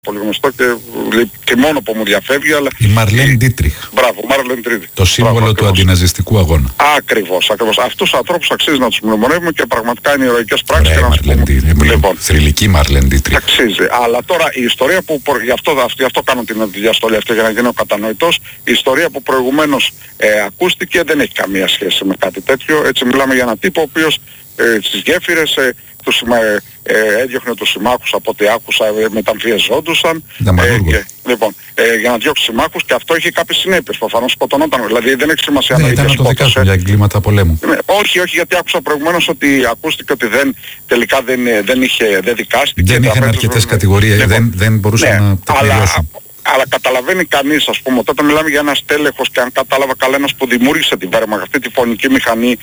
πολύ γνωστό και μόνο που μου διαφεύγει, αλλά... Η Μαρλέν Ντίτριχ. Μπράβο, Μαρλέν Ντίτριχ. Το σύμβολο του αντιναζιστικού αγώνα. Ακριβώς. Αυτούς τους ανθρώπους αξίζει να τους μνημονεύουμε και πραγματικά είναι ηρωικές πράξεις. Λοιπόν, θρυλική Μαρλέν Ντίτριχ. Αξίζει. Αλλά τώρα η ιστορία που... Γι' αυτό κάνω την διαστολή αυτή για να γίνω κατανοητός. Η ιστορία που προηγουμένως ακούστηκε δεν έχει καμία σχέση με κάτι τέτοιο. Έτσι μιλάμε για έναν τύπο ο οποίος στις γέφυρες έδιωχνε τους συμμάχους από ό,τι άκουσα, μεταμφιεζόντουσαν λοιπόν, για να διώξει συμμάχους, και αυτό είχε κάποιες συνέπειες. Προφανώς σκοτωνόταν, δηλαδή δεν έχει σημασία να ήταν να το δικάσουν για εγκλήματα πολέμου. Όχι, γιατί άκουσα προηγουμένως ότι ακούστηκε ότι τελικά δεν δικάστηκε. Δεν είχαν αρκετές κατηγορίες, δεν μπορούσαν να τα πληρώσουν. Αλλά καταλαβαίνει κανείς, ας πούμε, όταν μιλάμε για ένα στέλεχος, και αν κατάλαβα καλά, ένας που δημιούργησε τη Wehrmacht, αυτή τη φωνική μηχανή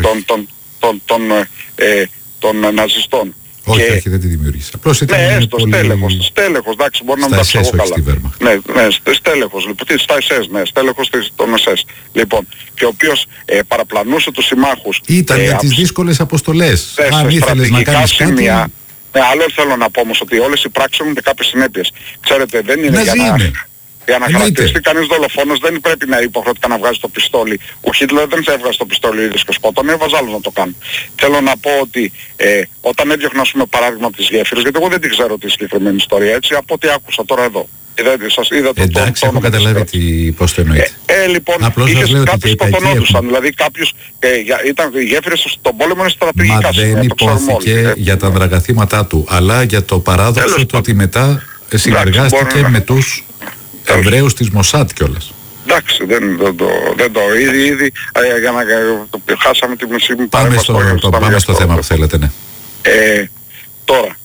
των ναζιστών. Όχι, δεν τη δημιούργησε. Απλώς ήταν στέλεχος, εντάξει, μπορεί να μην τα ξέρω καλά. Στέλεχος, λοιπόν, στα SS, στέλεχος των SS. Λοιπόν, και ο οποίος παραπλανούσε τους συμμάχους. Ήταν για τις δύσκολες αποστολές. Αν ήθελες να κάνεις κάτι... Άλλο θέλω να πω όμως, ότι όλες οι πράξεις έχουν και κάποιες συνέπειες. Ξέρετε, δεν είναι για να χαρακτηριστεί κανείς δολοφόνος, δεν πρέπει να υποχρεωτικά να βγάζει το πιστόλι. Ο Χίτλερ δεν θα έβγαζε το πιστόλι ίδιος και σκότωνε, έβαζε άλλος να το κάνει. Θέλω να πω ότι όταν έδιωχνα, ας πούμε, παράδειγμα από τις γέφυρες, γιατί εγώ δεν την ξέρω τη συγκεκριμένη ιστορία, έτσι, από ό,τι άκουσα τώρα εδώ. Εντάξει, έχω καταλάβει πώς το εννοείτε. Λοιπόν, κάποιους σκοτωνόντουσαν, δηλαδή κάποιους, οι γέφυρες στον πόλεμο είναι στρατηγικά. Μα δεν υπόθηκε για τα δραγαθήματά του, αλλά για το παράδοξο το ότι μετά συνεργάστηκε με τους Εβραίους της Μοσάτ κιόλας. Εντάξει, δεν το ήδη για να χάσαμε τη μισή μου παρέμβαση. Πάμε στο θέμα που θέλετε, ναι. Τώρα,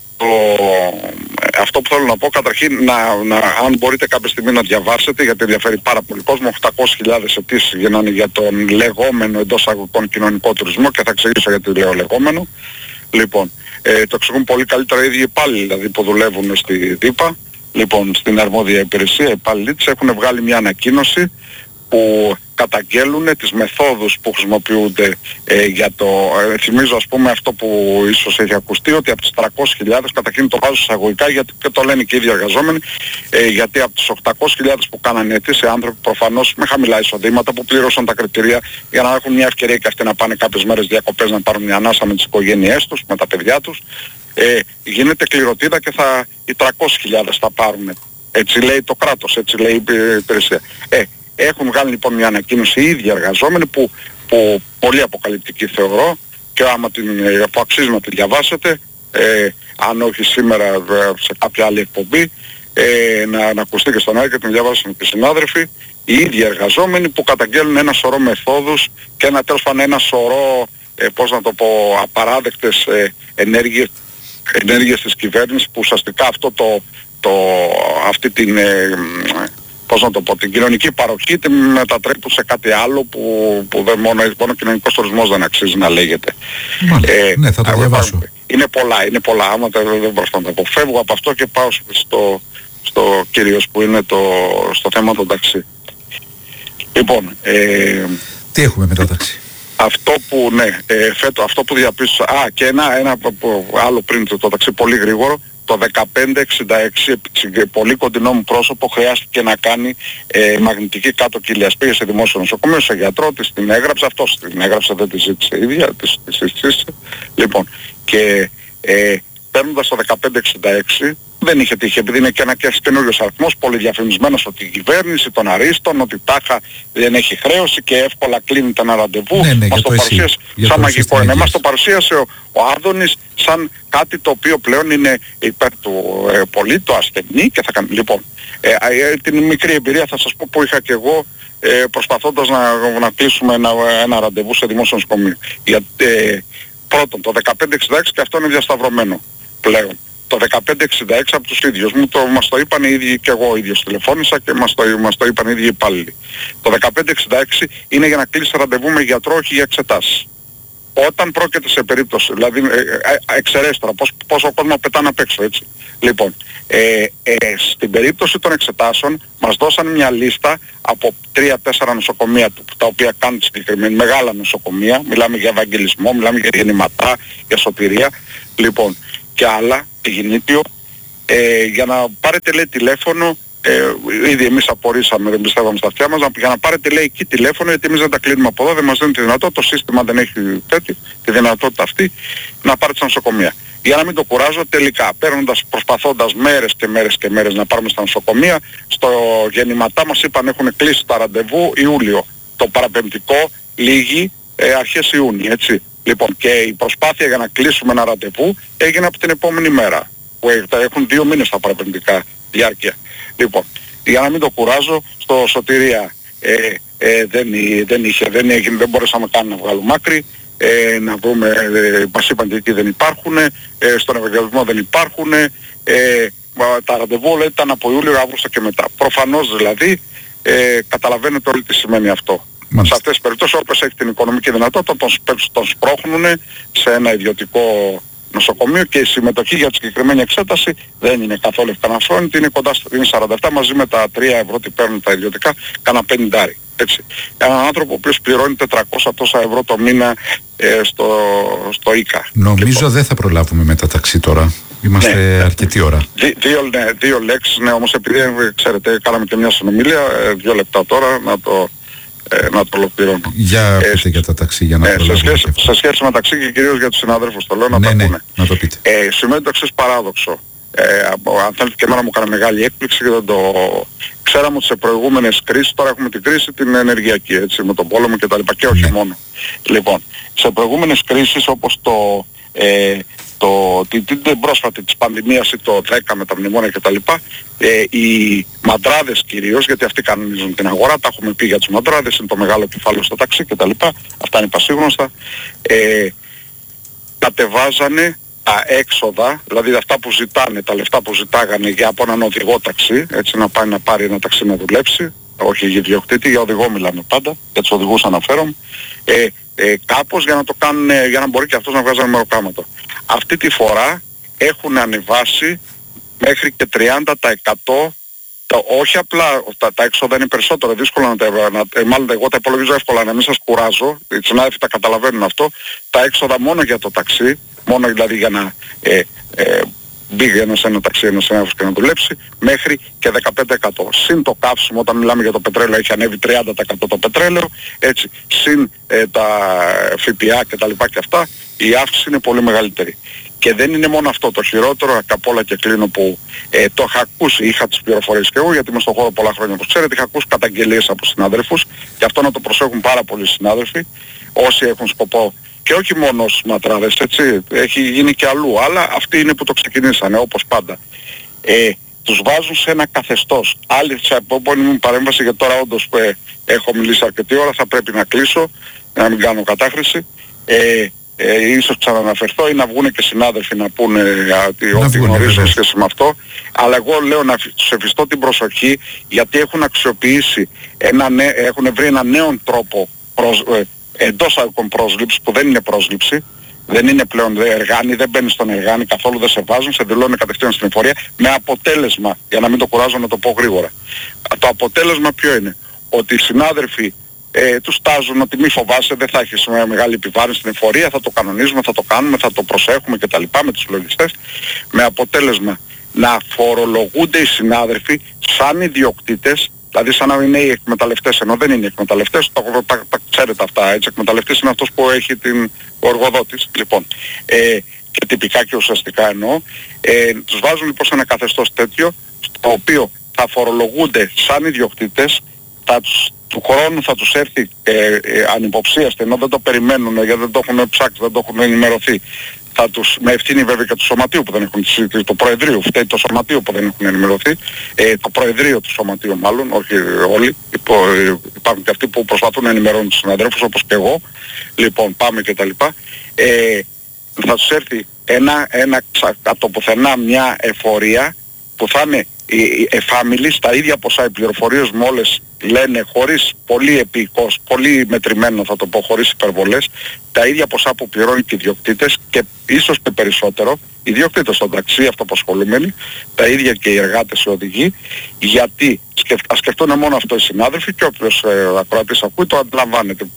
αυτό που θέλω να πω, καταρχήν, αν μπορείτε κάποια στιγμή να διαβάσετε, γιατί ενδιαφέρει πάρα πολύ κόσμο, 800.000 αιτήσεις γίνανε για τον λεγόμενο εντός αγωγικών κοινωνικό τουρισμό, και θα εξηγήσω γιατί λέω λεγόμενο. Λοιπόν, το εξηγούν πολύ καλύτερα οι ίδιοι υπάλληλοι, δηλαδή, που δουλεύουν στη ΔΥΠΑ. Λοιπόν, στην αρμόδια υπηρεσία, οι υπάλληλοι της έχουν βγάλει μια ανακοίνωση που καταγγέλουν τις μεθόδους που χρησιμοποιούνται για το... θυμίζω, ας πούμε, αυτό που ίσως έχει ακουστεί, ότι από τις 300.000, καταρχήν το βάζω εισαγωγικά, γιατί και το λένε και οι ίδιοι εργαζόμενοι, γιατί από τις 800.000 που κάνανε αίτηση, άνθρωποι προφανώς με χαμηλά εισοδήματα που πλήρωσαν τα κριτηρία για να έχουν μια ευκαιρία και αυτοί να πάνε κάποιες μέρες διακοπές, να πάρουν μια ανάσα με τις οικογένειές τους, με τα παιδιά τους, γίνεται κληροτίδα και οι 300.000 θα πάρουν. Έτσι λέει το κράτος, έτσι λέει η υπηρεσία. Έχουν βγάλει λοιπόν μια ανακοίνωση οι ίδιοι εργαζόμενοι που πολύ αποκαλυπτική θεωρώ, και άμα που αξίζει να τη διαβάσετε, αν όχι σήμερα σε κάποια άλλη εκπομπή, να ακουστεί και στον Άρη και την διαβάσουν και οι συνάδελφοι, οι ίδιοι εργαζόμενοι που καταγγέλνουν ένα σωρό μεθόδους και τέλος πάντων ένα σωρό, πώς να το πω, απαράδεκτες ενέργειες της κυβέρνησης, που ουσιαστικά αυτή την... πώς να το πω, την κοινωνική παροχή την μετατρέπουν σε κάτι άλλο που δεν μόνο κοινωνικός τουρισμός δεν αξίζει να λέγεται. Ναι, θα το διαβάσω. Είναι πολλά, άμα δεν μπορώ να το πω. Φεύγω από αυτό και πάω στο κυρίως που είναι στο θέμα των ταξί. Λοιπόν, τι έχουμε με το ταξί? Αυτό που, αυτό που διαπίστωσα, και ένα άλλο πριν το ταξί, πολύ γρήγορο, το 1566, πολύ κοντινό μου πρόσωπο, χρειάστηκε να κάνει μαγνητική κάτω κοιλιας. Πήγε σε δημόσιο νοσοκομείο, σε γιατρό, της την έγραψε, αυτός την έγραψε, δεν τη ζήτησε η ίδια, της ζήτησε. Λοιπόν, και παίρνοντας το 1566, δεν είχε τύχει, επειδή είναι και ένα καινούριος αριθμός, πολύ διαφημισμένος, ότι η κυβέρνηση των Αρίστων, ότι τάχα δεν έχει χρέωση και εύκολα κλείνει ένα ραντεβού. Μας το παρουσίασε σαν μαγικό. Μας το παρουσίασε ο Άδωνης σαν κάτι το οποίο πλέον είναι υπέρ του πολίτου, ασθενή, και θα κάνει. Λοιπόν, την μικρή εμπειρία θα σας πω που είχα και εγώ, προσπαθώντας να κλείσουμε ένα ραντεβού σε δημόσιο νοσοκομείο. Πρώτον, το 1566, και αυτό είναι διασταυρωμένο πλέον. Το 1566 από τους ίδιους μου, μας το είπαν οι ίδιοι, και εγώ ίδιος τηλεφώνησα και μας το είπαν οι ίδιοι υπάλληλοι. Το 1566 είναι για να κλείσει ραντεβού με γιατρό, όχι για εξετάσεις. Όταν πρόκειται σε περίπτωση, δηλαδή εξαιρέσεις τώρα, πόσο κόσμο πετάνε απ' έξω, έτσι. Λοιπόν, στην περίπτωση των εξετάσεων μας δώσαν μια λίστα από 3-4 νοσοκομεία τα οποία κάνουν τη συγκεκριμένη, μεγάλα νοσοκομεία, μιλάμε για Ευαγγελισμό, μιλάμε για γεννηματά, για σωτηρία, λοιπόν, και άλλα, τη Γεννήτιο, για να πάρετε λέει τηλέφωνο, ήδη εμείς απορρίσαμε, δεν πιστεύαμε στα αυτιά μας, για να πάρετε λέει εκεί τηλέφωνο, γιατί εμείς δεν τα κλείνουμε από εδώ, δεν μας δίνουν τη δυνατότητα, το σύστημα δεν έχει τη δυνατότητα αυτή να πάρετε στα νοσοκομεία. Για να μην το κουράζω, τελικά προσπαθώντας μέρες και μέρες και μέρες να πάρουμε στα νοσοκομεία, στο γεννηματά μας είπαν έχουν κλείσει τα ραντεβού Ιούλιο, το παραπεμπτικό λήγει αρχές Ιούνιου, έτσι. Λοιπόν, και η προσπάθεια για να κλείσουμε ένα ραντεβού έγινε από την επόμενη μέρα, που έχουν 2 μήνες τα παραπεμπτικά διάρκεια. Λοιπόν, για να μην το κουράζω, στο Σωτηρία δεν έγινε, δεν μπορέσαμε καν να βγάλουμε άκρη, να βρούμε, μας είπαν και εκεί δεν υπάρχουν, στον Ευαγγελισμό δεν υπάρχουν, τα ραντεβού όλα ήταν από Ιούλιο, Αύγουστο και μετά. Προφανώς δηλαδή, καταλαβαίνετε όλοι τι σημαίνει αυτό. Μάλιστα. Σε αυτές τις περιπτώσεις όποιος έχει την οικονομική δυνατότητα τον σπρώχνουν σε ένα ιδιωτικό νοσοκομείο και η συμμετοχή για τη συγκεκριμένη εξέταση δεν είναι καθόλου ευκαναφρόνητη, είναι κοντά είναι 47 μαζί με τα 3 ευρώ τι παίρνουν τα ιδιωτικά, κάνα 50. Έτσι. Έναν άνθρωπο ο οποίος πληρώνει 400 τόσα ευρώ το μήνα στο ΙΚΑ. Νομίζω λοιπόν, δεν θα προλάβουμε με τα ταξί τώρα. Είμαστε αρκετή ώρα. Δύο λέξεις, ναι, όμως επειδή ξέρετε κάναμε και μια συνομιλία, 2 λεπτά τώρα να το ολοκληρώνω. Για πείτε για τα ταξί, για να προλάβουμε. Σε σχέση με ταξί και κυρίως για τους συνάδελφους το λέω να τα πούνε. Να το πείτε. Σημαίνει το εξής παράδοξο. Αν θέλετε και εμένα μου έκανε μεγάλη έκπληξη και δεν το... Ξέραμε ότι σε προηγούμενες κρίσεις, τώρα έχουμε την κρίση την ενεργειακή, έτσι, με τον πόλεμο και τα λοιπά και όχι μόνο. Λοιπόν, σε προηγούμενες κρίσεις όπως την πρόσφατη της πανδημίας ή το 10 με τα μνημόνια κτλ. Οι μαντράδες κυρίως, γιατί αυτοί κανονίζουν την αγορά, τα έχουμε πει για τους μαντράδες, είναι το μεγάλο κεφάλαιο στο ταξί κτλ. Αυτά είναι πασίγνωστα. Κατεβάζανε τα έξοδα, δηλαδή αυτά που ζητάνε, τα λεφτά που ζητάγανε από έναν οδηγό ταξί, έτσι να πάει να πάρει ένα ταξί να δουλέψει, όχι για ιδιοκτήτη, για οδηγό μιλάμε πάντα, για τους οδηγούς αναφέρομαι, κάπως για να το κάνουν, για να μπορεί και αυτός να βγάζει ένα μεροκάματο. Αυτή τη φορά έχουν ανεβάσει μέχρι και 30%, όχι απλά τα έξοδα είναι περισσότερο, δύσκολο να τα μάλλον εγώ τα υπολογίζω εύκολα, να μην σας κουράζω, οι συνάδελφοι τα καταλαβαίνουν αυτό, τα έξοδα μόνο για το ταξί, μόνο δηλαδή για να μπήκε ένα ταξί ένας συνάδελφος και να δουλέψει, μέχρι και 15%. Συν το καύσιμο, όταν μιλάμε για το πετρέλαιο, έχει ανέβει 30% το πετρέλαιο, έτσι, συν τα ΦΠΑ και τα λοιπά και αυτά, η αύξηση είναι πολύ μεγαλύτερη. Και δεν είναι μόνο αυτό, το χειρότερο, απ' όλα και κλείνω που το είχα ακούσει, είχα τις πληροφορίες και εγώ, γιατί είμαι στον χώρο πολλά χρόνια όπως ξέρετε, είχα ακούσει καταγγελίες από συναδέλφους, και αυτό να το προσέχουν πάρα πολλοί συνάδελφοι, όσοι έχουν σκοπό, και όχι μόνο στους ματράδες, έτσι, έχει γίνει και αλλού, αλλά αυτοί είναι που το ξεκινήσανε, όπως πάντα. Τους βάζουν σε ένα καθεστώς. Άλλη σε επόμενη μου παρέμβαση, γιατί τώρα όντως έχω μιλήσει αρκετή ώρα, θα πρέπει να κλείσω, να μην κάνω κατάχρηση. Ίσως ξαναναφερθώ ή να βγουν και συνάδελφοι να πούνε ό,τι γνωρίζουν σχέση με αυτό, αλλά εγώ λέω να τους εφιστώ την προσοχή, γιατί έχουν αξιοποιήσει, έχουν βρει έναν νέο τρόπο εντός αγωγικών πρόσληψης, που δεν είναι πρόσληψη, δεν είναι πλέον εργάνη, δεν μπαίνει στον εργάνη, καθόλου δεν σε βάζουν, σε δηλώνουν κατευθείαν στην εφορία, με αποτέλεσμα, για να μην το κουράζω να το πω γρήγορα, το αποτέλεσμα ποιο είναι? Ότι οι συνάδελφοι τους τάζουν ότι μη φοβάσαι, δεν θα έχεις μεγάλη επιβάρυνση στην εφορία, θα το κανονίζουμε, θα το κάνουμε, θα το προσέχουμε κτλ. Με τους λογιστές, με αποτέλεσμα να φορολογούνται οι συνάδελφοι σαν ιδιοκτήτες, δηλαδή σαν να είναι οι εκμεταλλευτές, ενώ δεν είναι οι εκμεταλλευτές, τα ξέρετε αυτά, έτσι, εκμεταλλευτής είναι αυτός που έχει ο εργοδότης, λοιπόν, και τυπικά και ουσιαστικά εννοώ, τους βάζουν λοιπόν σε ένα καθεστώς τέτοιο, στο οποίο θα φορολογούνται σαν ιδιοκτήτες, του χρόνου θα τους έρθει ανυποψίαστα, ενώ δεν το περιμένουν, γιατί δεν το έχουν ψάξει, δεν το έχουν ενημερωθεί. Θα τους, με ευθύνη βέβαια και του Σωματείου που δεν έχουν συζητήσει, το Προεδρείο, φταίει το Σωματείο που δεν έχουν ενημερωθεί, το Προεδρείο του Σωματείου μάλλον, όχι όλοι, υπάρχουν και αυτοί που προσπαθούν να ενημερώνουν τους συναδέλφους όπως και εγώ, λοιπόν πάμε και τα λοιπά, θα τους έρθει από το πουθενά μια εφορία που θα είναι εφάμιλη, στα ίδια ποσά οι πληροφορίες μου όλες λένε, χωρίς πολύ επίκος, πολύ μετρημένο θα το πω, χωρίς υπερβολές, τα ίδια ποσά που πληρώνουν και οι ιδιοκτήτες, και ίσως και περισσότερο, οι ιδιοκτήτες στον ταξί, αυτοπασχολούμενοι, τα ίδια και οι εργάτες, οι οδηγοί, γιατί σκεφτούν μόνο αυτό οι συνάδελφοι, και όποιος ακροατής ακούει το αντιλαμβάνεται.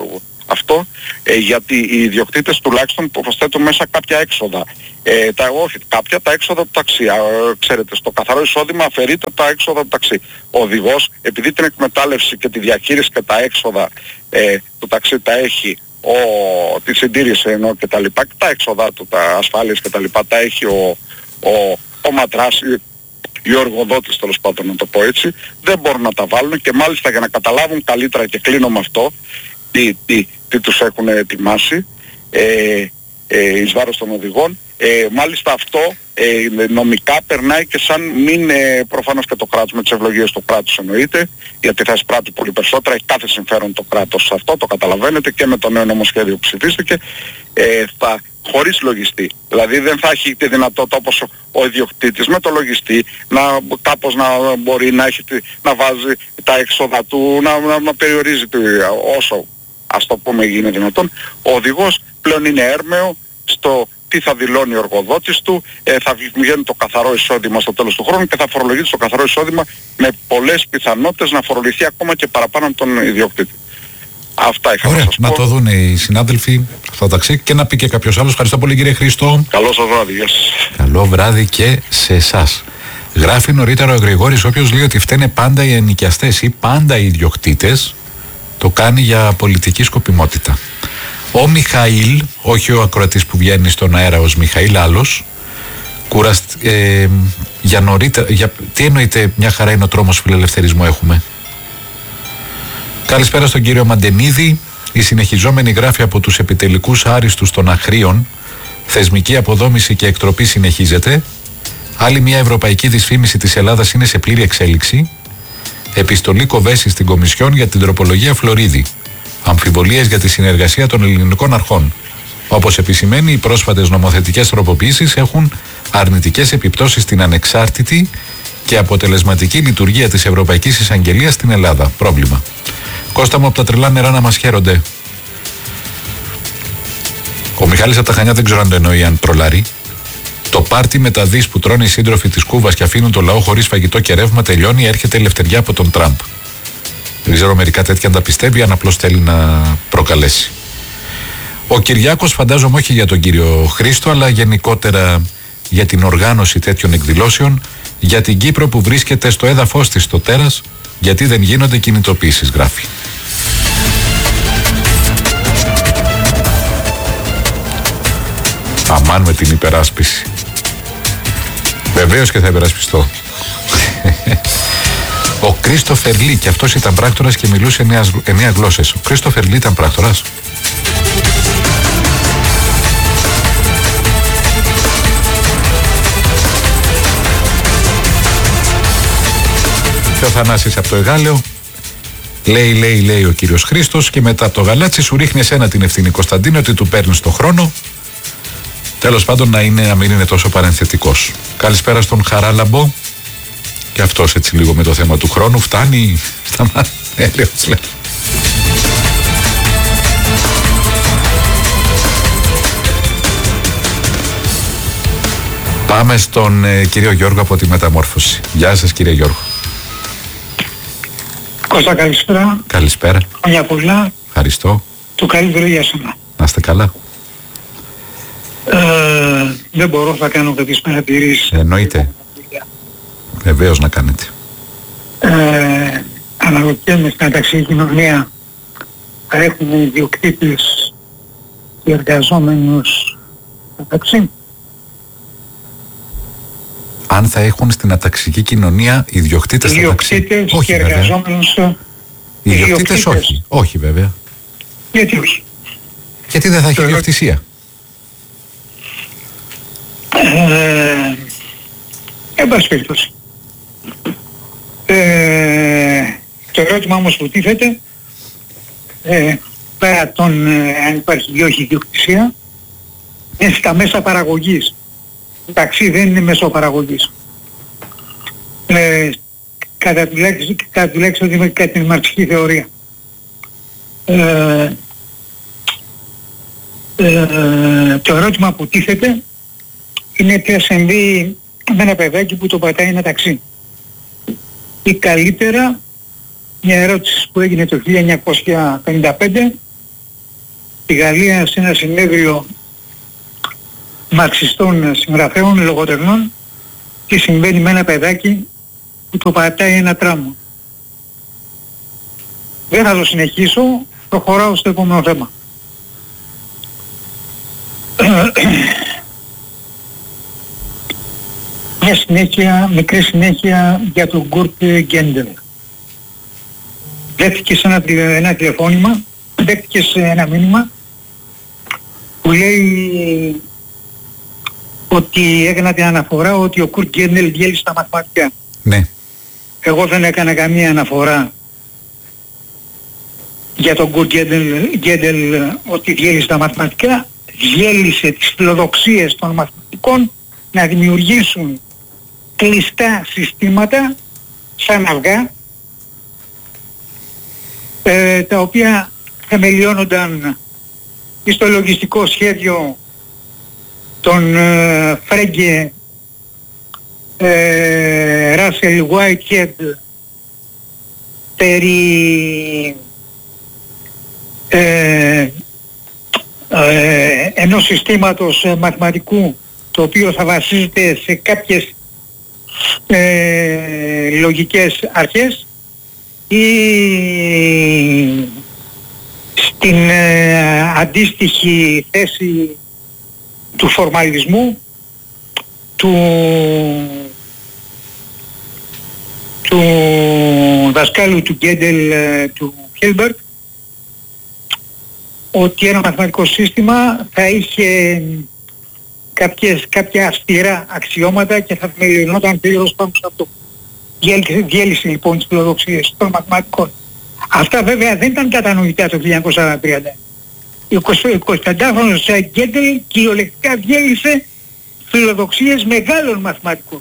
αυτό, γιατί οι ιδιοκτήτες τουλάχιστον προσθέτουν μέσα κάποια έξοδα. Τα έξοδα του ταξί. Ξέρετε, στο καθαρό εισόδημα αφαιρείται τα έξοδα του ταξί. Ο οδηγός, επειδή την εκμετάλλευση και τη διαχείριση και τα έξοδα του ταξί τα έχει, τη συντήρηση ενώ και τα λοιπά, και τα έξοδα του, τα ασφάλειες και τα λοιπά, τα έχει ο ματράς, οι εργοδότες, τέλος πάντων να το πω έτσι, δεν μπορούν να τα βάλουν, και μάλιστα για να καταλάβουν καλύτερα, και κλείνω με αυτό, τι τους έχουν ετοιμάσει εις βάρος των οδηγών, μάλιστα αυτό νομικά περνάει και σαν μην προφανώς και το κράτος, με τις ευλογίες του κράτους εννοείται, γιατί θα εισπράττει πολύ περισσότερα, έχει κάθε συμφέρον το κράτος σε αυτό, το καταλαβαίνετε, και με το νέο νομοσχέδιο που ψηφίστηκε, χωρίς λογιστή. Δηλαδή δεν θα έχει τη δυνατότητα όπως ο ιδιοκτήτης με το λογιστή κάπως να μπορεί να βάζει τα έξοδα του, να περιορίζει όσο, ας το πούμε, γίνει δυνατόν. Ο οδηγός πλέον είναι έρμεο στο τι θα δηλώνει ο εργοδότης του, θα βγαίνει το καθαρό εισόδημα στο τέλος του χρόνου και θα φορολογείται στο καθαρό εισόδημα, με πολλές πιθανότητες να φορολογηθεί ακόμα και παραπάνω από τον ιδιοκτήτη. Αυτά είχα να σας πω. Να το δουν οι συνάδελφοι αυτό το ταξί και να πει και κάποιος άλλος. Ευχαριστώ πολύ, κύριε Χρήστο. Καλό σας βράδυ. Καλό βράδυ και σε εσάς. Γράφει νωρίτερα ο Γρηγόρης, όποιος λέει ότι φταίνε πάντα οι ενοικιαστές ή πάντα οι ιδιοκτήτες, το κάνει για πολιτική σκοπιμότητα. Ο Μιχαήλ, όχι ο ακροατής που βγαίνει στον αέρα ως Μιχαήλ, άλλος, για νωρίτερα, τι εννοείται μια χαρά είναι ο τρόμος φιλελευθερισμού έχουμε? Καλησπέρα στον κύριο Μαντενίδη. Η συνεχιζόμενη γράφη από τους επιτελικούς άριστους των Αχρίων, θεσμική αποδόμηση και εκτροπή συνεχίζεται. Άλλη μια ευρωπαϊκή δυσφήμιση της Ελλάδας είναι σε πλήρη εξέλιξη. Επιστολή Κοβέση στην Κομισιόν για την τροπολογία Φλωρίδη. Αμφιβολίες για τη συνεργασία των ελληνικών αρχών. Όπως επισημαίνει, οι πρόσφατες νομοθετικές τροποποιήσεις έχουν αρνητικές επιπτώσεις στην ανεξάρτητη και αποτελεσματική λειτουργία της Ευρωπαϊκής Εισαγγελίας στην Ελλάδα. Πρόβλημα. Κώστα μου, από τα τρελά νερά να μας χαίρονται. Ο Μιχάλης από τα Χανιά δεν ξέρω αν το εννοεί, αν τρολάρει. Το πάρτι με τα δις που τρώνε οι σύντροφοι της Κούβας και αφήνουν το λαό χωρίς φαγητό και ρεύμα τελειώνει, έρχεται η ελευθεριά από τον Τραμπ. Δεν ξέρω μερικά τέτοια αν τα πιστεύει, αν απλώς θέλει να προκαλέσει. Ο Κυριάκος, φαντάζομαι όχι για τον κύριο Χρήστο, αλλά γενικότερα για την οργάνωση τέτοιων εκδηλώσεων, για την Κύπρο που βρίσκεται στο έδαφος της, στο τέρας, γιατί δεν γίνονται κινητοποίησεις, γράφει. Αμάν με την υπεράσπιση. Βεβαίως και θα υπερασπιστώ. Ο Κρίστοφερ Λί, και αυτός ήταν πράκτορας και μιλούσε 9 γλώσσες. Ο Κρίστοφερ Λί ήταν πράκτορας. Και ο Θανάσης από το Εγάλεο λέει ο κύριος Χρήστος, και μετά το γαλάτσι σου ρίχνει εσένα την ευθύνη, Κωνσταντίνο, ότι του παίρνεις το χρόνο. Τέλος πάντων να μην είναι τόσο παρενθετικός. Καλησπέρα στον Χαράλαμπο, και αυτός έτσι λίγο με το θέμα του χρόνου φτάνει. Έλεος λέει. Πάμε στον κύριο Γιώργο από τη Μεταμόρφωση. Γεια σας, κύριε Γιώργο. Κώστα, καλησπέρα. Καλησπέρα. Χρόνια πολλά. Ευχαριστώ. Το καλύτερο για σένα. Να είστε καλά. Δεν μπορώ, θα κάνω κάποιες παρατηρήσεις. Εννοείται. Βεβαίως να κάνετε. Αναρωτιέμαι, στην ταξική κοινωνία θα έχουν ιδιοκτήτες και εργαζόμενους μεταξύ? Αν θα έχουν στην αταξική κοινωνία ιδιοκτήτες στα ταξί? Ιδιοκτήτες και εργαζόμενους. Ιδιοκτήτες όχι. Όχι βέβαια. Γιατί όχι? Γιατί δεν θα έχει ιδιοκτησία. Εν πάση περιπτώσει. Το ερώτημα όμως που τίθεται, πέρα των αν υπάρχει ή όχι ιδιοκτησία, είναι στα μέσα παραγωγής. Το ταξί δεν είναι μέσο παραγωγής. Κατά τη λέξη ότι είμαι κατά την μαρξική θεωρία. Το ερώτημα που τίθεται είναι τι θα συμβεί με ένα παιδάκι που το πατάει ένα ταξί. Ή καλύτερα, μια ερώτηση που έγινε το 1955, στη Γαλλία σε ένα συνέδριο μαρξιστών συγγραφέων, λογοτεχνών, τι συμβαίνει με ένα παιδάκι που το πατάει ένα τραμ. Δεν θα το συνεχίσω, προχωράω στο επόμενο θέμα. Μια συνέχεια, μικρή συνέχεια για τον Κουρτ Γκέντελ. Δέχτηκε σε ένα τηλεφώνημα, δέχτηκε σε ένα μήνυμα που λέει ότι έκανα την αναφορά ότι ο Κουρτ Γκέντελ διέλυσε τα μαθηματικά. Ναι. Εγώ δεν έκανα καμία αναφορά για τον Κουρτ Γκέντελ ότι διέλυσε τα μαθηματικά. Διέλυσε τις φιλοδοξίες των μαθηματικών να δημιουργήσουν κλειστά συστήματα σαν αυγά, τα οποία θεμελιώνονταν στο λογιστικό σχέδιο των Φρέγκε, Ράσελ, Whitehead περί ενός συστήματος μαθηματικού το οποίο θα βασίζεται σε κάποιες λογικές αρχές ή στην αντίστοιχη θέση του φορμαλισμού του δασκάλου του Γκέντελ, του Χίλμπερτ, ότι ένα μαθηματικό σύστημα θα είχε κάποια αυστηρά αξιώματα και θα θεμελιωνόταν πλήρως πάνω σε αυτό. Διέλυσε λοιπόν τις φιλοδοξίες των μαθηματικών. Αυτά βέβαια δεν ήταν κατανοητά το 1930. Ο 25χρονος Γκέντελ κυριολεκτικά διέλυσε φιλοδοξίες μεγάλων μαθηματικών.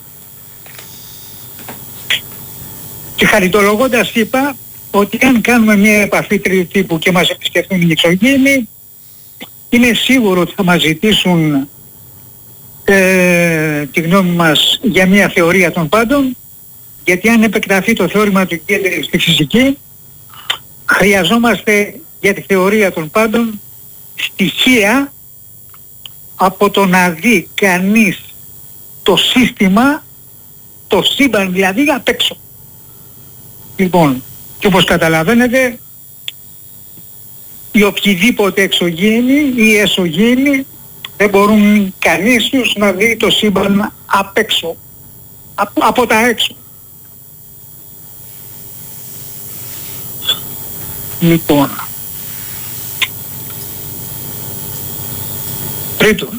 Και χαριτολογώντας είπα ότι αν κάνουμε μια επαφή τρίτου τύπου και μας επισκεφθούν οι εξωγήινοι, είναι σίγουρο ότι θα μας ζητήσουν τη γνώμη μας για μια θεωρία των πάντων, γιατί αν επεκταθεί το θεώρημα του Γκέντελ στη φυσική, χρειαζόμαστε για τη θεωρία των πάντων στοιχεία από το να δει κανείς το σύστημα, το σύμπαν δηλαδή απ' έξω. Λοιπόν, και όπως καταλαβαίνετε, οι οποιοδήποτε εξωγήινοι ή εσωγήινοι δεν μπορούν κανείς τους να δει το σύμπαν απ' έξω, από τα έξω. Λοιπόν, τρίτον,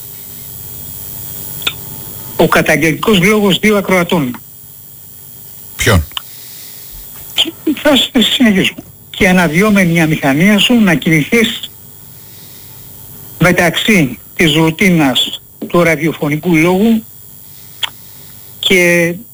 ο καταγγελτικός λόγος δύο ακροατών. Ποιον? Θα συνεχίσουμε. Και αναδυόμενη η αμηχανία σου να κινηθείς μεταξύ της ρουτίνας του ραδιοφωνικού λόγου και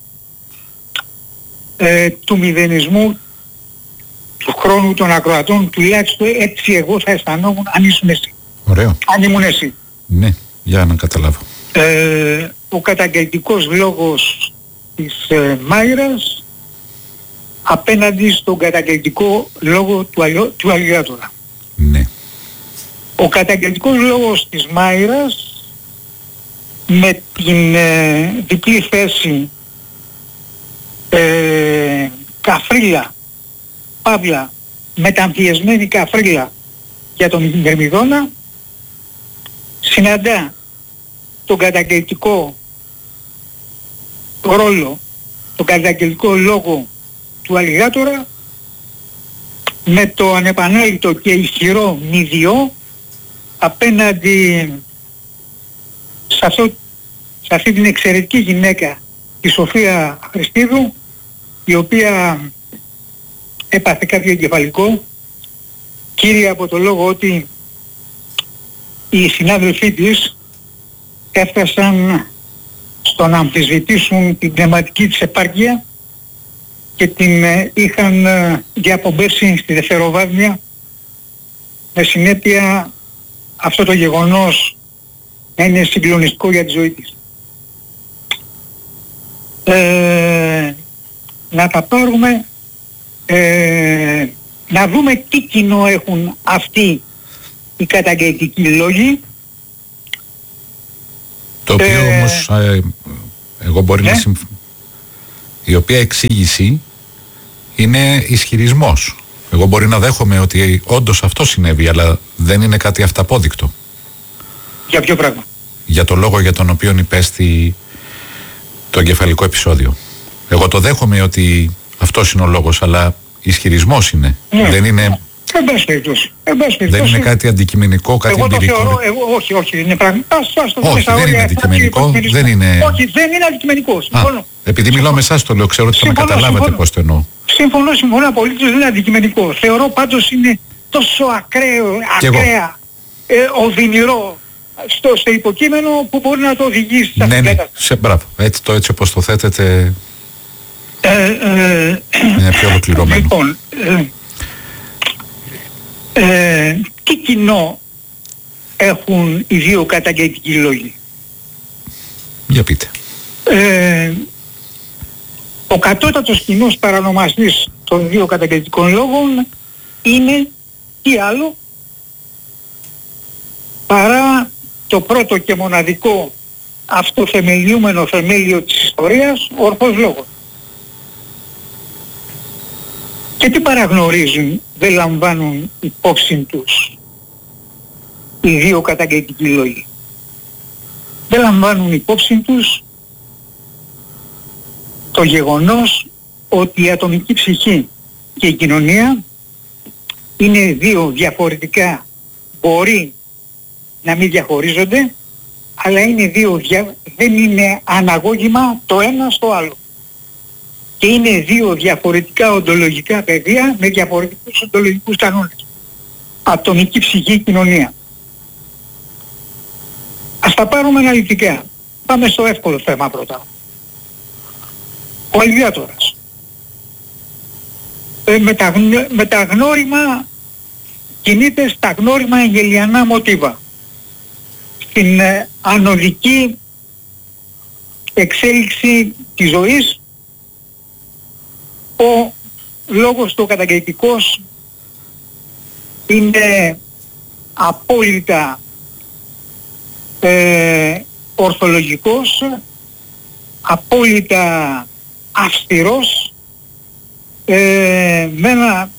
του μηδενισμού του χρόνου των ακροατών, τουλάχιστον έτσι εγώ θα αισθανόμουν αν ήσουν εσύ. Ωραίο. Αν ήμουν εσύ. Ναι, για να καταλάβω. Ο καταγγελτικός λόγος της Μάιρας απέναντι στον καταγγελτικό λόγο του Αλιγάτορα. Ναι. Ο καταγγελτικός λόγος της Μάιρας με την διπλή θέση καφρίλα, παύλα, μεταμφιεσμένη καφρίλα για τον Μυρμηδόνα, συναντά τον καταγγελτικό ρόλο, τον καταγγελτικό λόγο του Αλιγάτορα με το ανεπανέληπτο και ισχυρό μηδιό απέναντι σε αυτή την εξαιρετική γυναίκα, τη Σοφία Χριστίδου, η οποία έπαθε κάποιο εγκεφαλικό, κύρια από το λόγο ότι οι συνάδελφοί της έφτασαν στο να αμφισβητήσουν την πνευματική της επάρκεια και την είχαν διαπομπέσει στη δευτεροβάθμια, με συνέπεια αυτό το γεγονός να είναι συγκλονιστικό για τη ζωή της. Να τα πάρουμε, να δούμε τι κοινό έχουν αυτοί οι καταγγελτικοί λόγοι. Το οποίο όμως εγώ μπορεί να η οποία εξήγηση είναι ισχυρισμός. Εγώ μπορεί να δέχομαι ότι όντως αυτό συνέβη, αλλά δεν είναι κάτι αυταπόδεικτο. Για ποιο πράγμα? Για το λόγο για τον οποίο υπέστη το εγκεφαλικό επεισόδιο. Εγώ το δέχομαι ότι αυτός είναι ο λόγος, αλλά ισχυρισμός είναι. Δεν είναι... Δεν είναι κάτι αντικειμενικό, κάτι εμπειρικό. Όχι, είναι πραγματικά. Όχι, δεν είναι αντικειμενικό. Όχι, δεν είναι αντικειμενικό. Επειδή μιλάω με εσάς το λέω, ξέρω ότι θα με καταλάβετε πώς το εννοώ. Συμφωνώ απολύτως, δεν είναι αντικειμενικό. Θεωρώ πάντως είναι τόσο ακραία, οδυνηρό στο υποκείμενο που μπορεί να το οδηγήσει σε αυτήν την κατάσταση. Μπράβο. Έτσι όπως το θέτετε είναι πιο ολοκληρωμένο. Λοιπόν, τι κοινό έχουν οι δύο καταγγελτικοί λόγοι? Για πείτε. Ο κατώτατος κοινός παρανομαστής των δύο καταγγελτικών λόγων είναι τι άλλο παρά το πρώτο και μοναδικό αυτοθεμελιούμενο θεμέλιο της ιστορίας, ο ορθός λόγος. Και τι παραγνωρίζουν, δεν λαμβάνουν υπόψη τους οι δύο καταγγελτικοί λόγοι? Δεν λαμβάνουν υπόψη τους το γεγονός ότι η ατομική ψυχή και η κοινωνία είναι δύο διαφορετικά, μπορεί να μην διαχωρίζονται, αλλά είναι δεν είναι αναγώγημα το ένα στο άλλο. Και είναι δύο διαφορετικά οντολογικά πεδία με διαφορετικούς οντολογικούς κανόνες. Ατομική ψυχή, κοινωνία. Ας τα πάρουμε αναλυτικά. Πάμε στο εύκολο θέμα πρώτα. Ο Αλβιάτορας. Με τα γνώριμα κινείται στα γνώριμα εγγελιανά μοτίβα. Στην ανωδική εξέλιξη της ζωής, ο λόγος του καταγγελτικός είναι απόλυτα ορθολογικός, απόλυτα αυστηρός, με ένα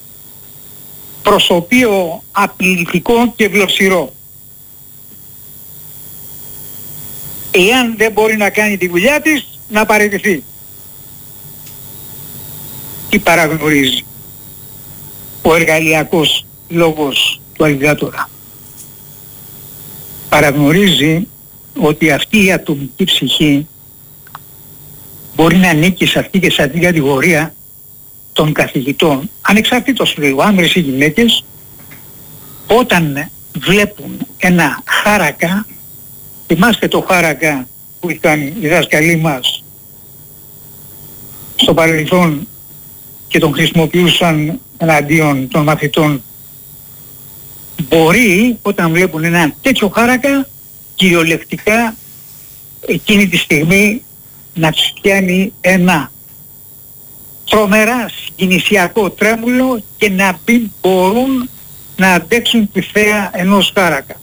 προσωπείο απειλητικό και βλοσιρό. Εάν δεν μπορεί να κάνει τη δουλειά της, να παραιτηθεί. Τι παραγνωρίζει ο εργαλειακός λόγος του Αλβιάτορα? Παραγνωρίζει ότι αυτή η ατομική ψυχή μπορεί να ανήκει σε αυτή και σε αυτή την κατηγορία των καθηγητών, ανεξαρτήτως του άνδρες ή γυναίκες, όταν βλέπουν ένα χάρακα. Θυμάστε το χάρακα που ήταν οι δάσκαλοι μας στο παρελθόν και τον χρησιμοποιούσαν εναντίον των μαθητών? Μπορεί όταν βλέπουν ένα τέτοιο χάρακα κυριολεκτικά εκείνη τη στιγμή να τους πιάνει ένα τρομερά συγκινησιακό τρέμουλο και να μην μπορούν να αντέξουν τη θέα ενός χάρακα.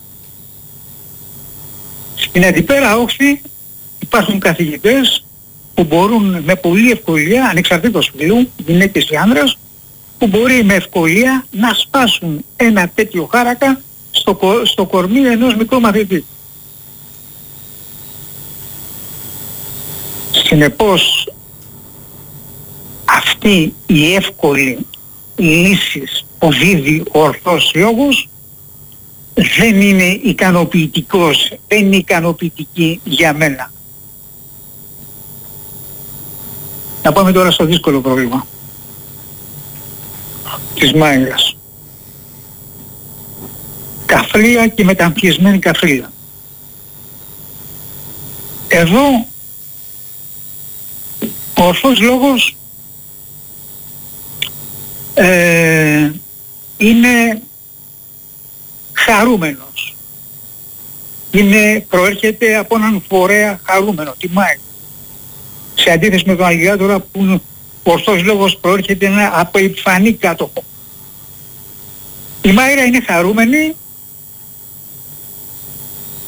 Στην αντιπέρα όχθη υπάρχουν καθηγητές που μπορούν με πολλή ευκολία, ανεξαρτήτως φύλου, γυναίκες ή άνδρες, που μπορεί με ευκολία να σπάσουν ένα τέτοιο χάρακα στο κορμί ενός μικρού μαθητή. Συνεπώς αυτή η εύκολη λύση που δίδει ο ορθός λόγος δεν είναι ικανοποιητικός, δεν είναι ικανοποιητική για μένα. Να πάμε τώρα στο δύσκολο πρόβλημα της μάγειρας. Καφρίλα και μεταμφιεσμένη καφρίλα. Εδώ ο ορθός λόγος είναι χαρούμενος. Προέρχεται από έναν φορέα χαρούμενο, τη Μάη. Σε αντίθεση με τον Αλβιάτορα που ο ορθός λόγος προέρχεται από επιφανή κάτοχο. Η Μάιρα είναι χαρούμενη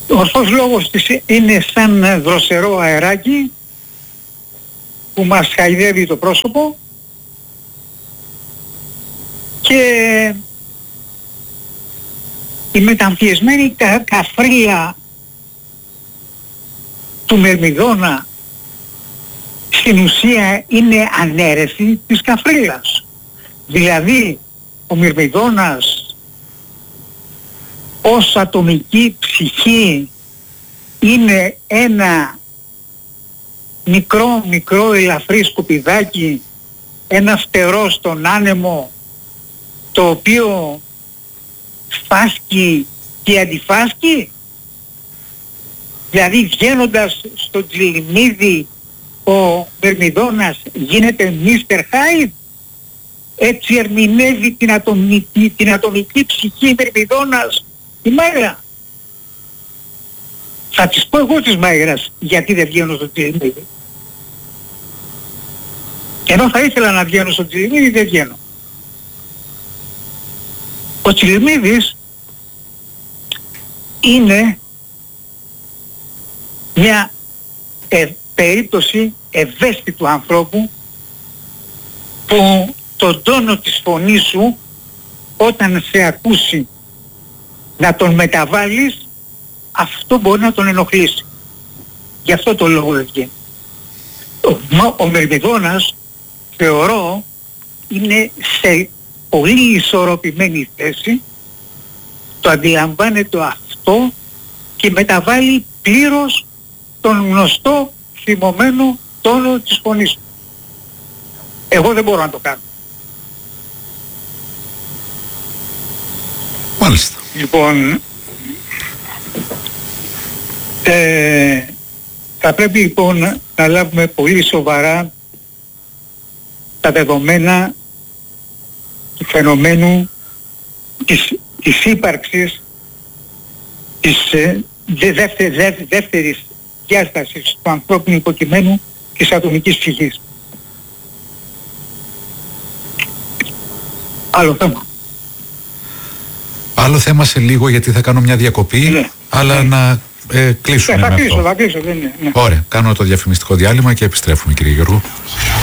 Ο ορθός λόγος της είναι σαν δροσερό αεράκι που μας χαϊδεύει το πρόσωπο και η μεταμφιεσμένη καφρίλα του Μυρμηδώνα στην ουσία είναι ανέρεση της καφρίλας. Δηλαδή ο Μυρμηδώνας ως ατομική ψυχή είναι ένα μικρό ελαφρύ σκουπιδάκι, ένα φτερό στον άνεμο, το οποίο φάσκει και αντιφάσκει. Δηλαδή βγαίνοντας στο Τζιλιμίδι ο Μυρμηδώνας γίνεται Mr. Hyde. Έτσι ερμηνεύει την ατομική ψυχή Μυρμηδώνας η Μάγρα. Θα της πω εγώ της Μάγρας γιατί δεν βγαίνω στο Τζιλιμίδι. Ενώ θα ήθελα να βγαίνω στο Τζιλιμίδι, δεν βγαίνω. Ο Τσιλιμίδης είναι μια περίπτωση ευαίσθητου ανθρώπου που τον τόνο της φωνής σου όταν σε ακούσει να τον μεταβάλεις, αυτό μπορεί να τον ενοχλήσει. Γι' αυτό το λόγο δεν βγαίνει. Ο Μυρμηδώνας θεωρώ είναι σε πολύ ισορροπημένη θέση, το αντιλαμβάνεται αυτό και μεταβάλλει πλήρως τον γνωστό θυμωμένο τόνο της φωνής του. Εγώ δεν μπορώ να το κάνω. Μάλιστα. Λοιπόν, θα πρέπει λοιπόν να λάβουμε πολύ σοβαρά τα δεδομένα του φαινομένου της ύπαρξης της δεύτερης διάστασης του ανθρώπινου υποκειμένου της ατομικής ψυχής. Άλλο θέμα. Άλλο θέμα σε λίγο, γιατί θα κάνω μια διακοπή, ναι, αλλά να κλείσουμε θα με κλείσω, αυτό. θα κλείσω, δεν είναι. Ναι. Ωραία, κάνω το διαφημιστικό διάλειμμα και επιστρέφουμε, κύριε Γιώργο.